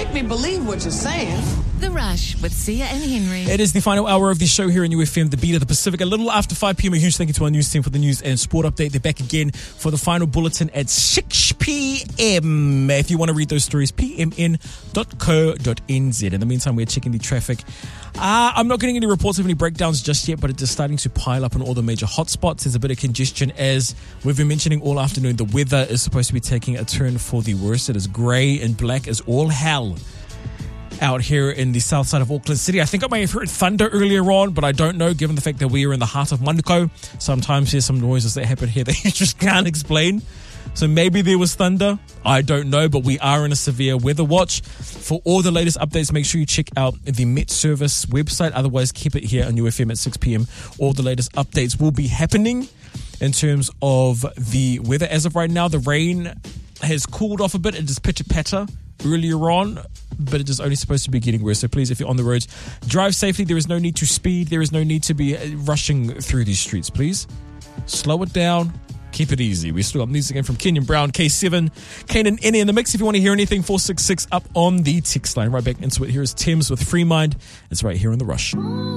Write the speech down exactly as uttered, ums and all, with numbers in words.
make me believe what you're saying. The Rush with Sia and Henry. It is the final hour of the show here in U F M, the beat of the Pacific. A little after five p.m. A huge thank you to our news team for the news and sport update. They're back again for the final bulletin at six p.m. If you want to read those stories, p m n dot co dot n z. In the meantime, we're checking the traffic. Uh, I'm not getting any reports of any breakdowns just yet, but it is starting to pile up in all the major hotspots. There's a bit of congestion as we've been mentioning all afternoon. The weather is supposed to be taking a turn for the worse. It is grey and black as all hell out here in the south side of Auckland City. I think I may have heard thunder earlier on, but I don't know, given the fact that we are in the heart of Manukau. Sometimes there's some noises that happen here that you just can't explain. So maybe there was thunder. I don't know, but we are in a severe weather watch. For all the latest updates, make sure you check out the Met Service website. Otherwise, keep it here on U F M at six p.m. All the latest updates will be happening in terms of the weather. As of right now, the rain has cooled off a bit. It is pitter-patter earlier on, but it is only supposed to be getting worse. So please, if you're on the roads, drive safely. There is no need to speed. There is no need to be rushing through these streets. Please slow it down. Keep it easy. We still got music in from Kenyon Brown, K seven, Kanan Eni in the mix. If you want to hear anything, four six six up on the text line. Right back into it. Here is Thames with Free Mind. It's right here on The Rush.